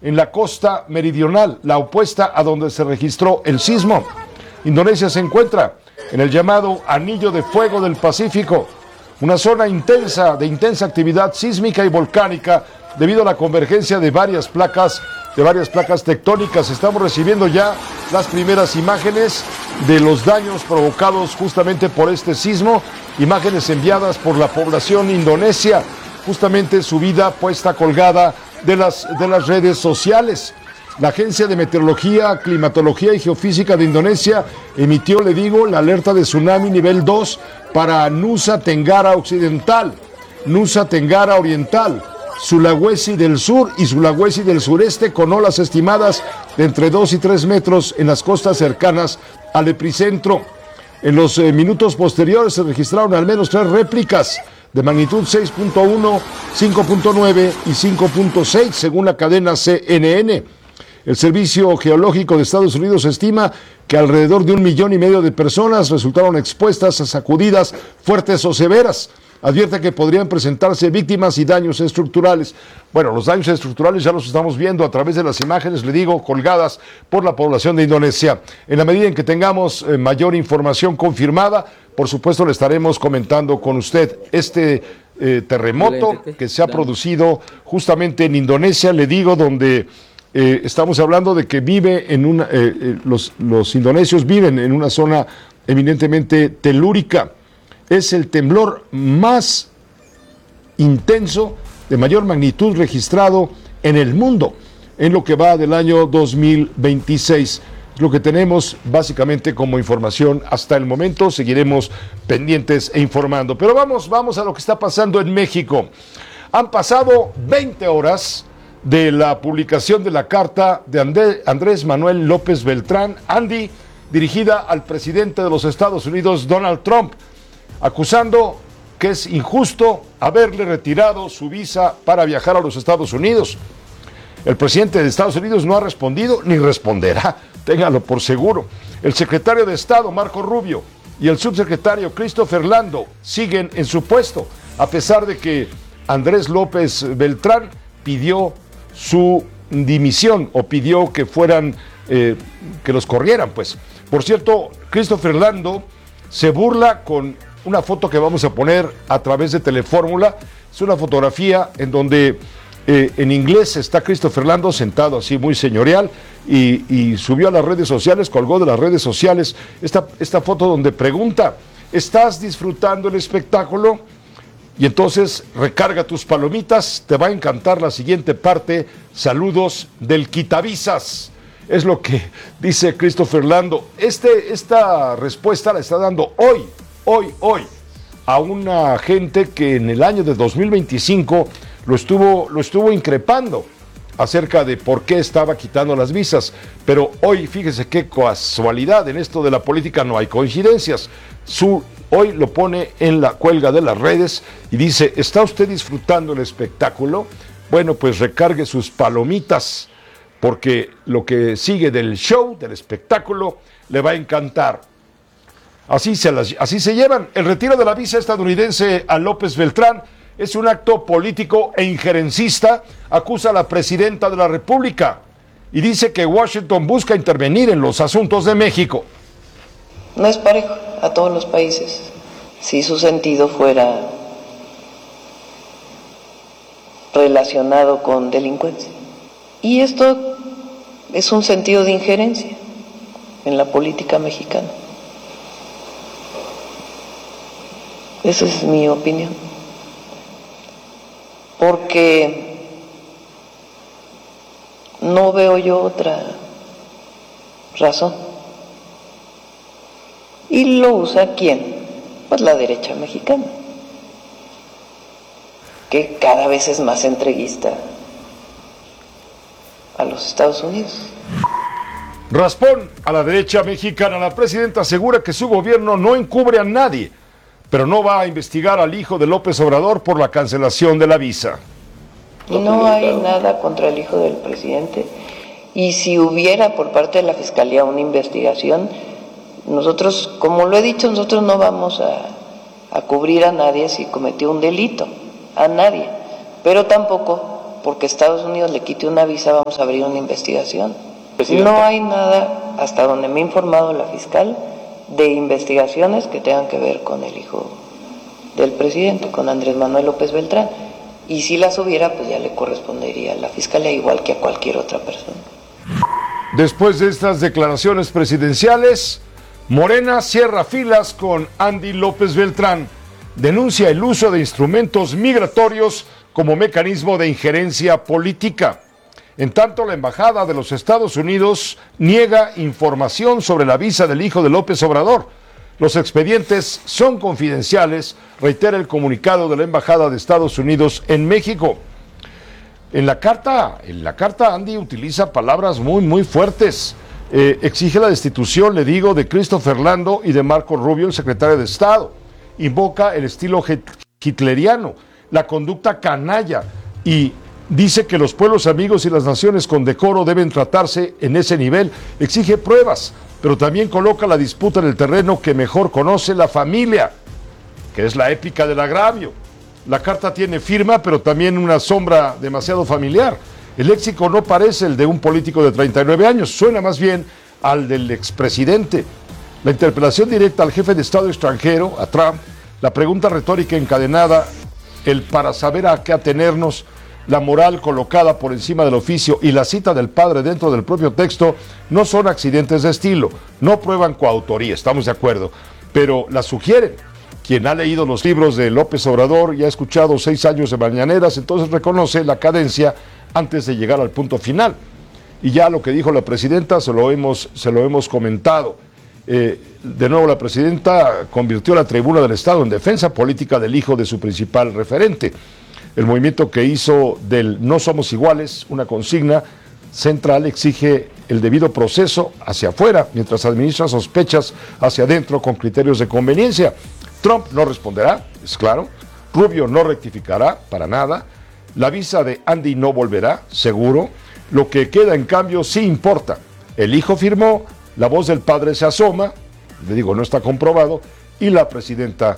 en la costa meridional, la opuesta a donde se registró el sismo. Indonesia se encuentra en el llamado Anillo de Fuego del Pacífico, una zona de intensa actividad sísmica y volcánica debido a la convergencia de varias placas tectónicas. Estamos recibiendo ya las primeras imágenes de los daños provocados justamente por este sismo, imágenes enviadas por la población indonesia, justamente subida, puesta, colgada de las redes sociales. La Agencia de Meteorología, Climatología y Geofísica de Indonesia emitió, la alerta de tsunami nivel 2 para Nusa Tenggara Occidental, Nusa Tenggara Oriental, Sulawesi del Sur y Sulawesi del Sureste, con olas estimadas de entre 2 y 3 metros en las costas cercanas al epicentro. En los minutos posteriores se registraron al menos 3 réplicas de magnitud 6.1, 5.9 y 5.6, según la cadena CNN. El Servicio Geológico de Estados Unidos estima que alrededor de 1,5 millones de personas resultaron expuestas a sacudidas fuertes o severas. Advierte que podrían presentarse víctimas y daños estructurales. Bueno, los daños estructurales ya los estamos viendo a través de las imágenes, colgadas por la población de Indonesia. En la medida en que tengamos mayor información confirmada, por supuesto le estaremos comentando con usted este terremoto que se ha producido justamente en Indonesia, donde estamos hablando de que los indonesios viven en una zona eminentemente telúrica. Es el temblor más intenso, de mayor magnitud registrado en el mundo, en lo que va del año 2026. Es lo que tenemos básicamente como información hasta el momento. Seguiremos pendientes e informando. Pero vamos a lo que está pasando en México. Han pasado 20 horas de la publicación de la carta de Andrés Manuel López Beltrán, Andy, dirigida al presidente de los Estados Unidos, Donald Trump, acusando que es injusto haberle retirado su visa para viajar a los Estados Unidos. El presidente de Estados Unidos no ha respondido ni responderá, téngalo por seguro. El secretario de Estado, Marco Rubio, y el subsecretario Christopher Lando siguen en su puesto, a pesar de que Andrés López Beltrán pidió su dimisión o pidió que que los corrieran, pues. Por cierto, Christopher Lando se burla con una foto que vamos a poner a través de Telefórmula. Es una fotografía en donde en inglés está Christopher Lando sentado así muy señorial y subió a las redes sociales, colgó de las redes sociales esta foto donde pregunta: ¿estás disfrutando el espectáculo? Y entonces recarga tus palomitas, te va a encantar la siguiente parte. Saludos del quitavisas. Es lo que dice Christopher Lando. Esta respuesta la está dando hoy a una gente que en el año de 2025 lo estuvo increpando acerca de por qué estaba quitando las visas. Pero hoy, fíjese qué casualidad, en esto de la política no hay coincidencias. Hoy lo pone en la cuelga de las redes y dice: ¿está usted disfrutando el espectáculo? Bueno, pues recargue sus palomitas, porque lo que sigue del show, del espectáculo, le va a encantar. Así se llevan. El retiro de la visa estadounidense a López Beltrán es un acto político e injerencista, acusa a la presidenta de la República, y dice que Washington busca intervenir en los asuntos de México. No es parejo a todos los países. Si su sentido fuera relacionado con delincuencia. Y esto es un sentido de injerencia en la política mexicana. Esa es mi opinión. Porque no veo yo otra razón. ¿Y lo usa quién? Pues la derecha mexicana, que cada vez es más entreguista a los Estados Unidos. Raspón a la derecha mexicana. La presidenta asegura que su gobierno no encubre a nadie, pero no va a investigar al hijo de López Obrador por la cancelación de la visa. No hay nada contra el hijo del presidente, y si hubiera por parte de la Fiscalía una investigación, nosotros, como lo he dicho, nosotros no vamos a cubrir a nadie si cometió un delito, a nadie, pero tampoco porque Estados Unidos le quite una visa, vamos a abrir una investigación. Presidenta. No hay nada, hasta donde me ha informado la fiscal, de investigaciones que tengan que ver con el hijo del presidente, con Andrés Manuel López Beltrán. Y si las hubiera, pues ya le correspondería a la fiscalía igual que a cualquier otra persona. Después de estas declaraciones presidenciales, Morena cierra filas con Andy López Beltrán. Denuncia el uso de instrumentos migratorios como mecanismo de injerencia política. En tanto, la Embajada de los Estados Unidos niega información sobre la visa del hijo de López Obrador. Los expedientes son confidenciales, reitera el comunicado de la Embajada de Estados Unidos en México. En la carta Andy utiliza palabras muy fuertes. Exige la destitución, le digo, de Christopher Lando y de Marco Rubio, el secretario de Estado. Invoca el estilo hitleriano, la conducta canalla, y dice que los pueblos amigos y las naciones con decoro deben tratarse en ese nivel. Exige pruebas, pero también coloca la disputa en el terreno que mejor conoce la familia, que es la épica del agravio. La carta tiene firma, pero también una sombra demasiado familiar. El léxico no parece el de un político de 39 años, suena más bien al del expresidente. La interpelación directa al jefe de Estado extranjero, a Trump, la pregunta retórica encadenada, el para saber a qué atenernos, la moral colocada por encima del oficio y la cita del padre dentro del propio texto no son accidentes de estilo, no prueban coautoría, estamos de acuerdo, pero la sugieren. Quien ha leído los libros de López Obrador y ha escuchado 6 años de mañaneras, entonces reconoce la cadencia antes de llegar al punto final. Y ya lo que dijo la presidenta se lo hemos comentado. De nuevo, la presidenta convirtió la tribuna del Estado en defensa política del hijo de su principal referente. El movimiento que hizo del no somos iguales, una consigna central, exige el debido proceso hacia afuera, mientras administra sospechas hacia adentro con criterios de conveniencia. Trump no responderá, es claro. Rubio no rectificará para nada. La visa de Andy no volverá, seguro. Lo que queda, en cambio, sí importa. El hijo firmó, la voz del padre se asoma, le digo, no está comprobado, y la presidenta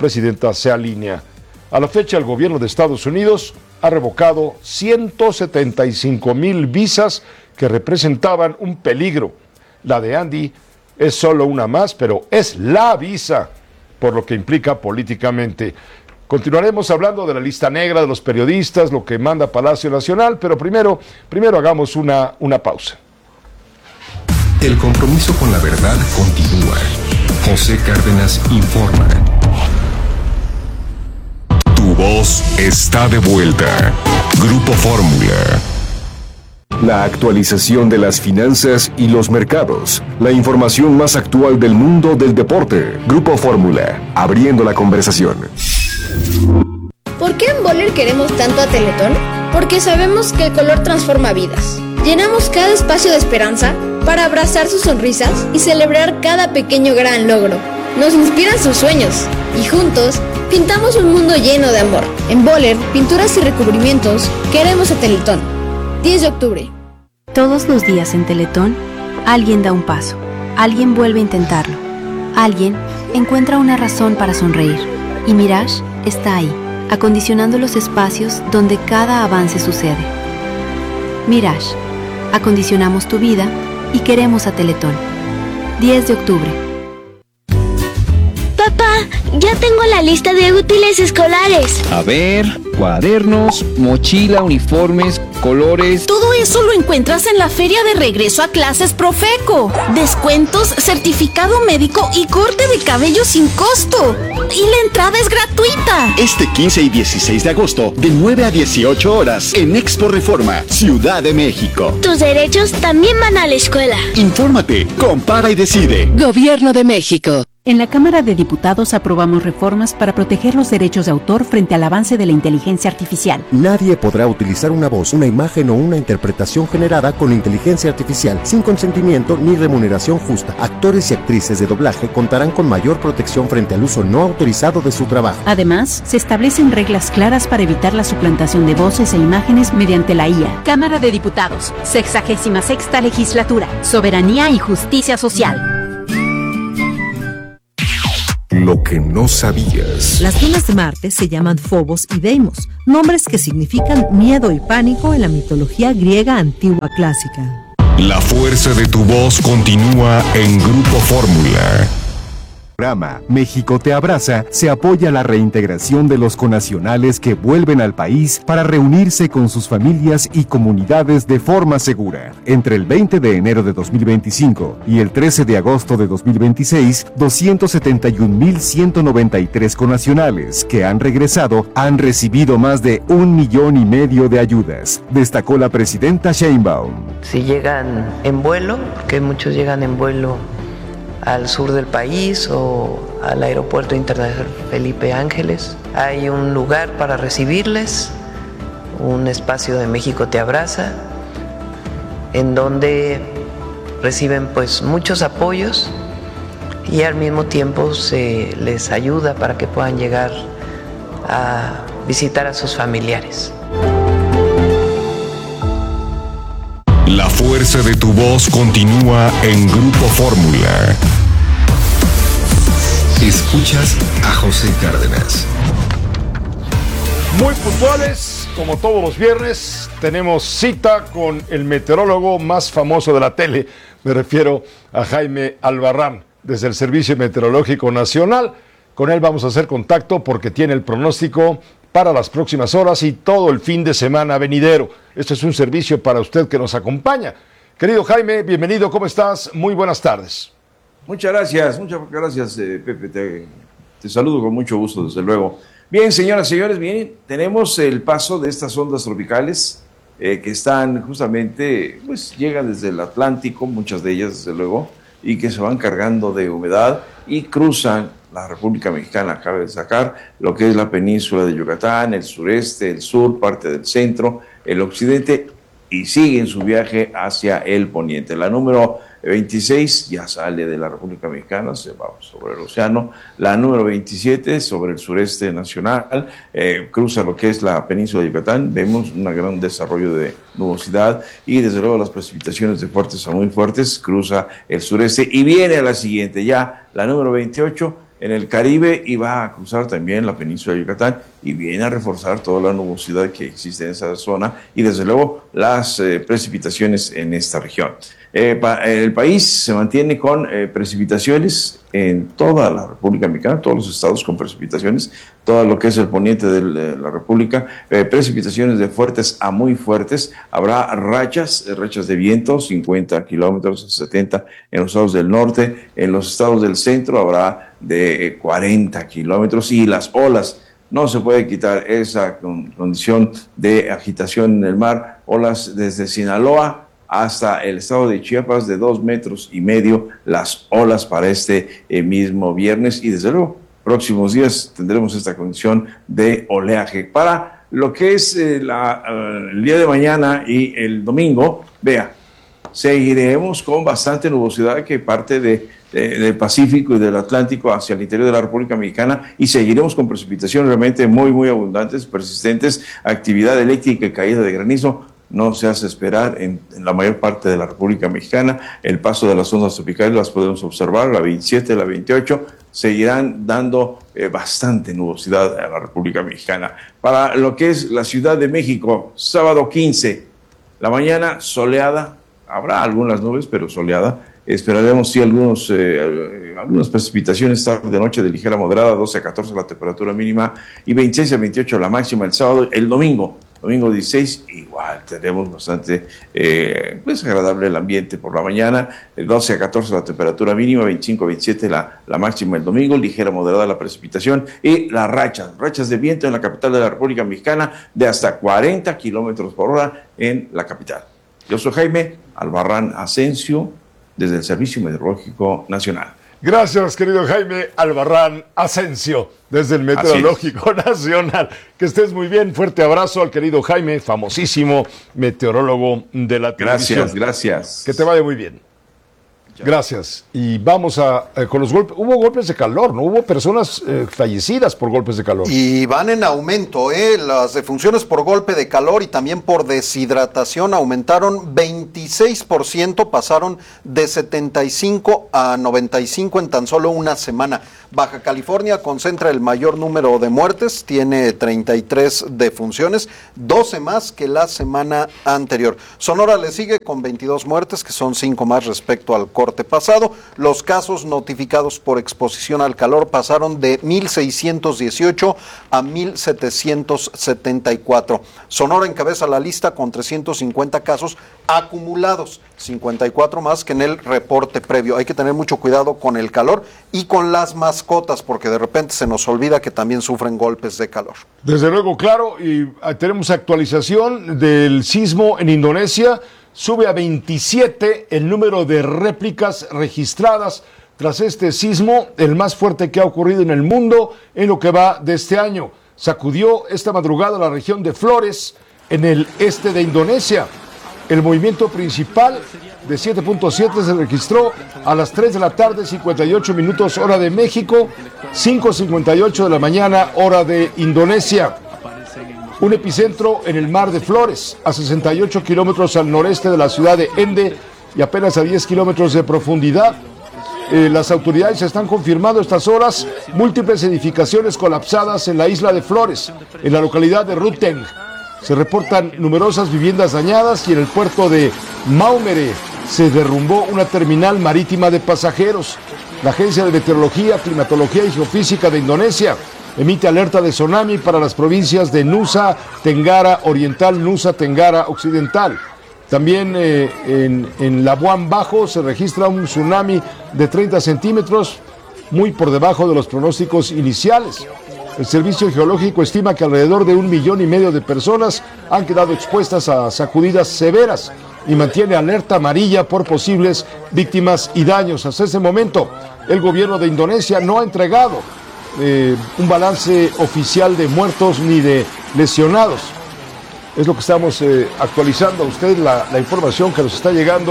se alinea. A la fecha, el gobierno de Estados Unidos ha revocado 175,000 visas que representaban un peligro. La de Andy es solo una más, pero es la visa, por lo que implica políticamente. Continuaremos hablando de la lista negra de los periodistas, lo que manda Palacio Nacional, pero primero hagamos una pausa. El compromiso con la verdad continúa. José Cárdenas informa. Tu voz está de vuelta. Grupo Fórmula. La actualización de las finanzas y los mercados. La información más actual del mundo del deporte. Grupo Fórmula, abriendo la conversación. ¿Por qué en Boller queremos tanto a Teletón? Porque sabemos que el color transforma vidas. Llenamos cada espacio de esperanza para abrazar sus sonrisas y celebrar cada pequeño gran logro. Nos inspiran sus sueños y juntos pintamos un mundo lleno de amor. En Boller, pinturas y recubrimientos, queremos a Teletón. 10 de octubre. Todos los días en Teletón, alguien da un paso, alguien vuelve a intentarlo, alguien encuentra una razón para sonreír. Y Mirage está ahí, acondicionando los espacios donde cada avance sucede. Mirage, acondicionamos tu vida y queremos a Teletón. 10 de octubre. Papá, ya tengo la lista de útiles escolares. A ver, cuadernos, mochila, uniformes, colores. Todo eso lo encuentras en la feria de regreso a clases Profeco. Descuentos, certificado médico y corte de cabello sin costo. Y la entrada es gratuita. Este 15 y 16 de agosto, de 9 a 18 horas, en Expo Reforma, Ciudad de México. Tus derechos también van a la escuela. Infórmate, compara y decide. Gobierno de México. En la Cámara de Diputados aprobamos reformas para proteger los derechos de autor frente al avance de la inteligencia artificial. Nadie podrá utilizar una voz, una imagen o una interpretación generada con inteligencia artificial sin consentimiento ni remuneración justa. Actores y actrices de doblaje contarán con mayor protección frente al uso no autorizado de su trabajo. Además, se establecen reglas claras para evitar la suplantación de voces e imágenes mediante la IA. Cámara de Diputados, 66ª Legislatura, Soberanía y Justicia Social. lo que no sabías. Las lunas de Marte se llaman Phobos y Deimos, nombres que significan miedo y pánico en la mitología griega antigua clásica. La fuerza de tu voz continúa en Grupo Fórmula. Programa México te abraza se apoya la reintegración de los connacionales que vuelven al país para reunirse con sus familias y comunidades de forma segura. Entre el 20 de enero de 2025 y el 13 de agosto de 2026, 271,193 connacionales que han regresado han recibido más de 1,5 millones de ayudas, destacó la presidenta Sheinbaum. Si llegan en vuelo, porque muchos llegan en vuelo al sur del país o al aeropuerto internacional Felipe Ángeles, hay un lugar para recibirles, un espacio de México te abraza, en donde reciben pues muchos apoyos y al mismo tiempo se les ayuda para que puedan llegar a visitar a sus familiares. La fuerza de tu voz continúa en Grupo Fórmula. Escuchas a José Cárdenas. Muy puntuales, como todos los viernes, tenemos cita con el meteorólogo más famoso de la tele. Me refiero a Jaime Albarrán, desde el Servicio Meteorológico Nacional. Con él vamos a hacer contacto porque tiene el pronóstico para las próximas horas y todo el fin de semana venidero. Este es un servicio para usted que nos acompaña. Querido Jaime, bienvenido, ¿cómo estás? Muy buenas tardes. Muchas gracias, Pepe. Te saludo con mucho gusto, desde luego. Bien, señoras y señores, bien, tenemos el paso de estas ondas tropicales que están justamente, pues llegan desde el Atlántico, muchas de ellas, desde luego, y que se van cargando de humedad y cruzan la República Mexicana. Cabe destacar lo que es la península de Yucatán, el sureste, el sur, parte del centro, el occidente, y siguen su viaje hacia el poniente. La número 26 ya sale de la República Mexicana, se va sobre el océano. La número 27 sobre el sureste nacional, cruza lo que es la península de Yucatán. Vemos un gran desarrollo de nubosidad y desde luego las precipitaciones de fuertes a muy fuertes, cruza el sureste y viene a la siguiente, ya la número 28 en el Caribe, y va a cruzar también la península de Yucatán y viene a reforzar toda la nubosidad que existe en esa zona y desde luego las precipitaciones en esta región. El país se mantiene con precipitaciones en toda la República Mexicana, todos los estados con precipitaciones, todo lo que es el poniente de la República, precipitaciones de fuertes a muy fuertes. Habrá rachas de viento, 50 kilómetros, 70 en los estados del norte. En los estados del centro habrá de 40 kilómetros y las olas, no se puede quitar esa condición de agitación en el mar. Olas desde Sinaloa hasta el estado de Chiapas de 2,5 metros las olas para este mismo viernes, y desde luego próximos días tendremos esta condición de oleaje. Para lo que es el día de mañana y el domingo, seguiremos con bastante nubosidad que parte del Pacífico y del Atlántico hacia el interior de la República Mexicana, y seguiremos con precipitaciones realmente muy, muy abundantes, persistentes, actividad eléctrica y caída de granizo. No se hace esperar en la mayor parte de la República Mexicana. El paso de las ondas tropicales las podemos observar, la 27, la 28, seguirán dando bastante nubosidad a la República Mexicana. Para lo que es la Ciudad de México, sábado 15, la mañana soleada, habrá algunas nubes, pero soleada. Esperaremos sí algunas precipitaciones tarde noche de ligera a moderada, 12 a 14 la temperatura mínima y 26 a 28 la máxima el sábado. El domingo 16, igual tenemos bastante agradable el ambiente por la mañana, 12 a 14 la temperatura mínima, 25 a 27 la máxima el domingo, ligera moderada la precipitación y las rachas de viento en la capital de la República Mexicana de hasta 40 kilómetros por hora en la capital. Yo soy Jaime Albarrán Asensio, desde el Servicio Meteorológico Nacional. Gracias, querido Jaime Albarrán Asensio, desde el Meteorológico Nacional. Que estés muy bien, fuerte abrazo al querido Jaime, famosísimo meteorólogo de la televisión. Gracias. Que te vaya muy bien. Gracias. Y vamos con los golpes. Hubo golpes de calor, ¿no? Hubo personas fallecidas por golpes de calor. Y van en aumento, las defunciones por golpe de calor y también por deshidratación aumentaron 25% 16%, pasaron de 75 a 95 en tan solo una semana. Baja California concentra el mayor número de muertes, tiene 33 defunciones, 12 más que la semana anterior. Sonora le sigue con 22 muertes, que son 5 más respecto al corte pasado. Los casos notificados por exposición al calor pasaron de 1,618 a 1,774. Sonora encabeza la lista con 350 casos acumulados, 54 más que en el reporte previo. Hay que tener mucho cuidado con el calor y con las mascotas, porque de repente se nos olvida que también sufren golpes de calor. Desde luego, claro, y tenemos actualización del sismo en Indonesia. Sube a 27 el número de réplicas registradas tras este sismo, el más fuerte que ha ocurrido en el mundo en lo que va de este año. Sacudió esta madrugada la región de Flores, en el este de Indonesia. El movimiento principal de 7.7 se registró a las 3 de la tarde, 58 minutos hora de México, 5:58 de la mañana hora de Indonesia. Un epicentro en el mar de Flores, a 68 kilómetros al noreste de la ciudad de Ende y apenas a 10 kilómetros de profundidad. Las autoridades están confirmando estas horas múltiples edificaciones colapsadas en la isla de Flores, en la localidad de Ruteng. Se reportan numerosas viviendas dañadas y en el puerto de Maumere se derrumbó una terminal marítima de pasajeros. La Agencia de Meteorología, Climatología y Geofísica de Indonesia emite alerta de tsunami para las provincias de Nusa Tenggara Oriental, Nusa Tenggara Occidental. También en Labuan Bajo se registra un tsunami de 30 centímetros, muy por debajo de los pronósticos iniciales. El Servicio Geológico estima que alrededor de 1,5 millones de personas han quedado expuestas a sacudidas severas y mantiene alerta amarilla por posibles víctimas y daños. Hasta este momento, el gobierno de Indonesia no ha entregado un balance oficial de muertos ni de lesionados. Es lo que estamos actualizando a usted, la información que nos está llegando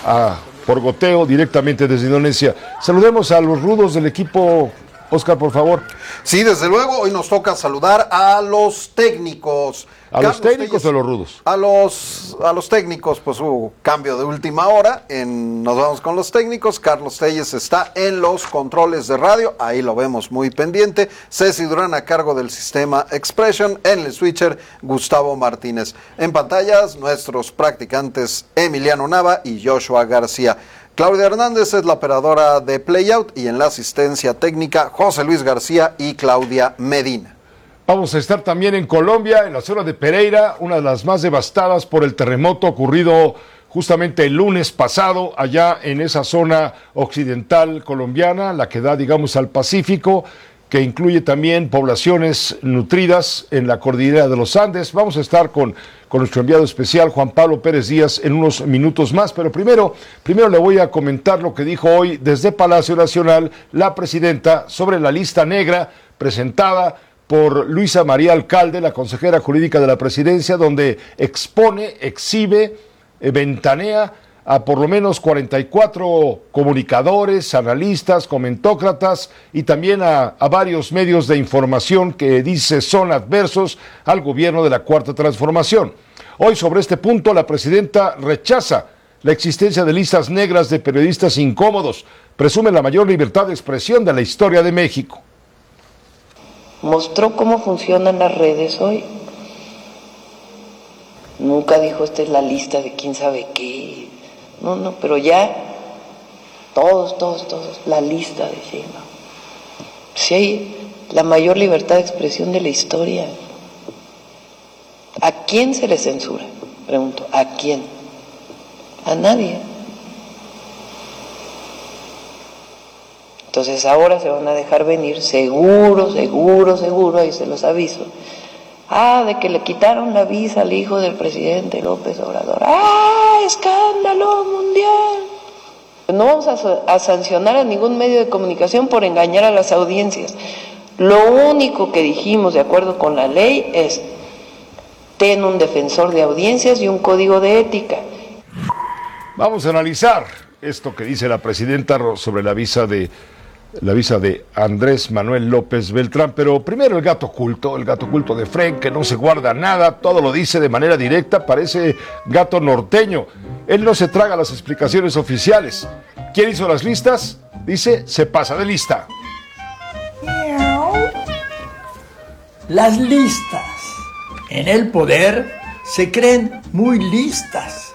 por goteo directamente desde Indonesia. Saludemos a los rudos del equipo. Oscar, por favor. Sí, desde luego, hoy nos toca saludar a los técnicos. ¿A los técnicos o a los rudos? A los técnicos, pues hubo cambio de última hora. Nos vamos con los técnicos. Carlos Telles está en los controles de radio, ahí lo vemos muy pendiente. Ceci Durán a cargo del sistema Expression. En el switcher, Gustavo Martínez. En pantallas, nuestros practicantes Emiliano Nava y Joshua García. Claudia Hernández es la operadora de Playout y en la asistencia técnica José Luis García y Claudia Medina. Vamos a estar también en Colombia, en la zona de Pereira, una de las más devastadas por el terremoto ocurrido justamente el lunes pasado, allá en esa zona occidental colombiana, la que da, digamos, al Pacífico, que incluye también poblaciones nutridas en la cordillera de los Andes. Vamos a estar con nuestro enviado especial, Juan Pablo Pérez Díaz, en unos minutos más, pero primero le voy a comentar lo que dijo hoy desde Palacio Nacional la presidenta sobre la lista negra presentada por Luisa María Alcalde, la consejera jurídica de la presidencia, donde expone, exhibe, ventanea a por lo menos 44 comunicadores, analistas, comentócratas y también a varios medios de información que dice son adversos al gobierno de la Cuarta Transformación. Hoy sobre este punto la presidenta rechaza la existencia de listas negras de periodistas incómodos, presume la mayor libertad de expresión de la historia de México. Mostró cómo funcionan las redes hoy. Nunca dijo esta es la lista de quién sabe qué. No, pero ya todos, la lista de Sheinbaum. Sí hay la mayor libertad de expresión de la historia. ¿A quién se le censura? Pregunto, ¿a quién? A nadie. Entonces ahora se van a dejar venir, seguro, ahí se los aviso. De que le quitaron la visa al hijo del presidente López Obrador. ¡Escándalo mundial! No vamos a sancionar a ningún medio de comunicación por engañar a las audiencias. Lo único que dijimos, de acuerdo con la ley, es ten un defensor de audiencias y un código de ética. Vamos a analizar esto que dice la presidenta sobre la visa de Andrés Manuel López Beltrán, pero primero el gato oculto de Fren, que no se guarda nada, todo lo dice de manera directa, parece gato norteño. Él no se traga las explicaciones oficiales. ¿Quién hizo las listas? Dice, se pasa de lista. Las listas en el poder se creen muy listas.